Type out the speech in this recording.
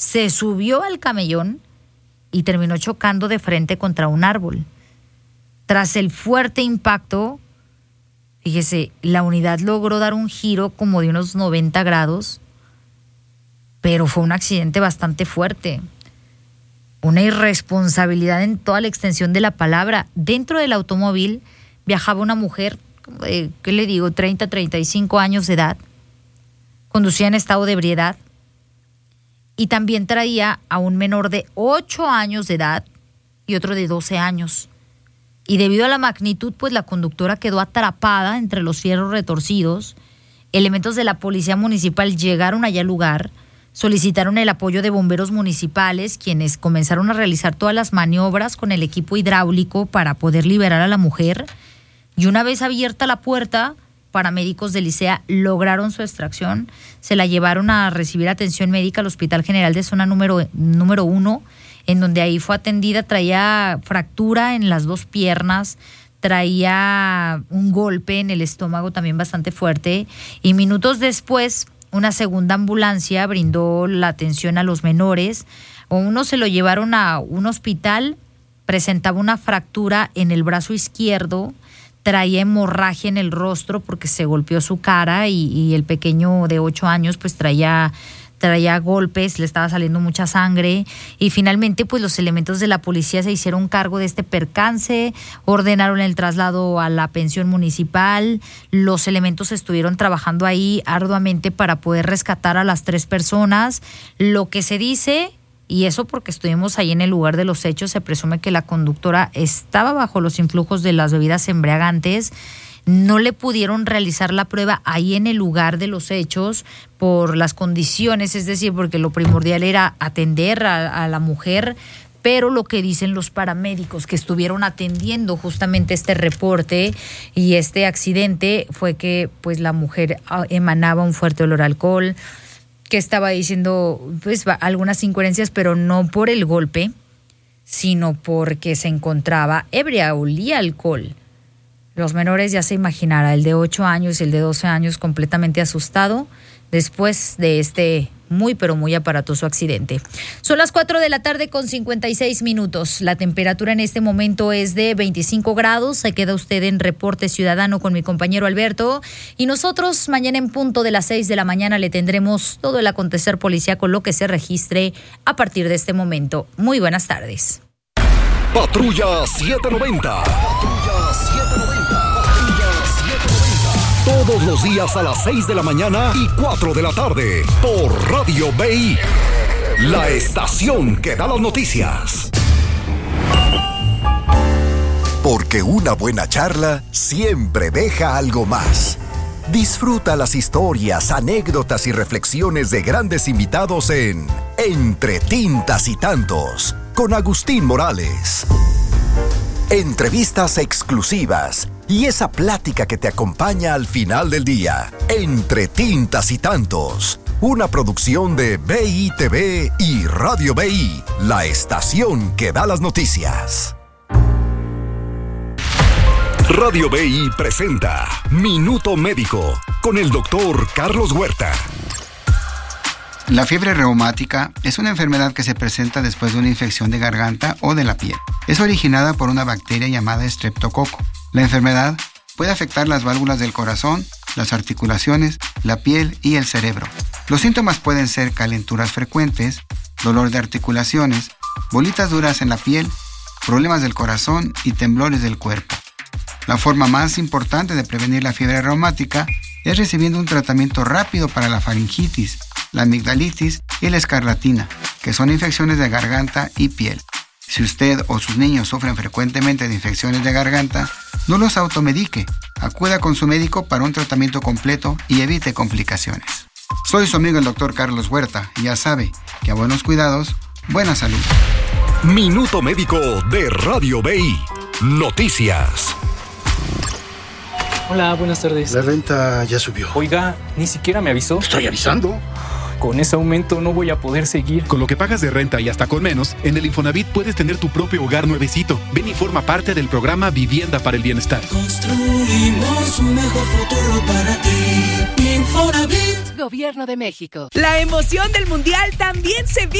se subió al camellón y terminó chocando de frente contra un árbol. Tras el fuerte impacto, fíjese, la unidad logró dar un giro como de unos 90 grados, pero fue un accidente bastante fuerte. Una irresponsabilidad en toda la extensión de la palabra. Dentro del automóvil viajaba una mujer, ¿qué le digo?, 30, 35 años de edad. Conducía en estado de ebriedad y también traía a un menor de 8 años de edad y otro de 12 años. Y debido a la magnitud, pues la conductora quedó atrapada entre los fierros retorcidos. Elementos de la policía municipal llegaron allá al lugar, solicitaron el apoyo de bomberos municipales, quienes comenzaron a realizar todas las maniobras con el equipo hidráulico para poder liberar a la mujer. Y una vez abierta la puerta, paramédicos de Licea lograron su extracción, se la llevaron a recibir atención médica al Hospital General de Zona número 1, en donde ahí fue atendida. Traía fractura en las 2 piernas, traía un golpe en el estómago también bastante fuerte, y minutos después una segunda ambulancia brindó la atención a los menores. Uno se lo llevaron a un hospital, presentaba una fractura en el brazo izquierdo, traía hemorragia en el rostro porque se golpeó su cara, y el pequeño de 8 años pues traía golpes, le estaba saliendo mucha sangre, y finalmente pues los elementos de la policía se hicieron cargo de este percance, ordenaron el traslado a la pensión municipal. Los elementos estuvieron trabajando ahí arduamente para poder rescatar a las 3 personas. Lo que se dice, y eso porque estuvimos ahí en el lugar de los hechos, se presume que la conductora estaba bajo los influjos de las bebidas embriagantes. No le pudieron realizar la prueba ahí en el lugar de los hechos por las condiciones, es decir, porque lo primordial era atender a la mujer, pero lo que dicen los paramédicos que estuvieron atendiendo justamente este reporte y este accidente fue que pues la mujer emanaba un fuerte olor a alcohol, que estaba diciendo pues algunas incoherencias, pero no por el golpe, sino porque se encontraba ebria, olía alcohol. Los menores ya se imaginará, el de 8 años y el de 12 años completamente asustado después de este muy pero muy aparatoso accidente. Son las 4:56 p.m. La temperatura en este momento es de 25 grados. Se queda usted en Reporte Ciudadano con mi compañero Alberto. Y nosotros mañana en punto de las 6 de la mañana le tendremos todo el acontecer policíaco, lo que se registre a partir de este momento. Muy buenas tardes. Patrulla 790. Todos los días a las 6 de la mañana y 4 de la tarde por Radio BI, la estación que da las noticias. Porque una buena charla siempre deja algo más. Disfruta las historias, anécdotas y reflexiones de grandes invitados en Entre Tintas y Tantos, con Agustín Morales. Entrevistas exclusivas y esa plática que te acompaña al final del día. Entre Tintas y Tantos, una producción de BITV y Radio BI, la estación que da las noticias. Radio BI presenta Minuto Médico con el doctor Carlos Huerta. La fiebre reumática es una enfermedad que se presenta después de una infección de garganta o de la piel. Es originada por una bacteria llamada estreptococo. La enfermedad puede afectar las válvulas del corazón, las articulaciones, la piel y el cerebro. Los síntomas pueden ser calenturas frecuentes, dolor de articulaciones, bolitas duras en la piel, problemas del corazón y temblores del cuerpo. La forma más importante de prevenir la fiebre reumática es recibiendo un tratamiento rápido para la faringitis, la amigdalitis y la escarlatina, que son infecciones de garganta y piel. Si usted o sus niños sufren frecuentemente de infecciones de garganta, no los automedique. Acuda con su médico para un tratamiento completo y evite complicaciones. Soy su amigo el doctor Carlos Huerta y ya sabe que a buenos cuidados, buena salud. Minuto Médico de Radio BI. Noticias. Hola, buenas tardes. La renta ya subió. Oiga, ni siquiera me avisó. Estoy avisando. Con ese aumento no voy a poder seguir. Con lo que pagas de renta y hasta con menos, en el Infonavit puedes tener tu propio hogar nuevecito. Ven y forma parte del programa Vivienda para el Bienestar. Construimos un mejor futuro para ti. Infonavit. Gobierno de México. La emoción del Mundial también se vive